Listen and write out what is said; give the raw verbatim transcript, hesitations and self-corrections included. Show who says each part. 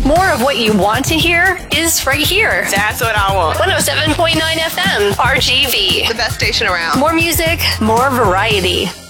Speaker 1: More of what you want to hear is right here.
Speaker 2: That's what I want.
Speaker 1: one oh seven point nine F M, R G V.
Speaker 2: The best station around.
Speaker 1: More music, more variety.